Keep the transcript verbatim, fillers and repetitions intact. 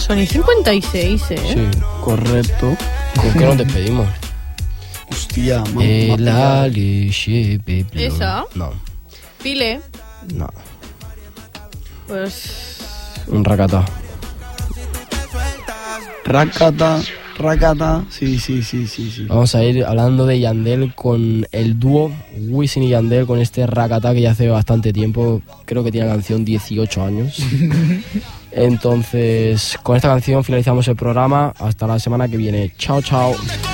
Son y cincuenta y seis, ¿eh? Sí, correcto. ¿con qué nos despedimos? Hostia, mamá. El Alice Peplo. ¿Esa? No, Pile. no. Pues... Un racata. Rakata, Rakata. Sí, sí, sí, sí, sí. Vamos a ir hablando de Yandel con el dúo Wisin y Yandel con este racata que ya hace bastante tiempo. Creo que tiene la canción dieciocho años. Entonces, con esta canción finalizamos el programa. Hasta la semana que viene. Chao, chao.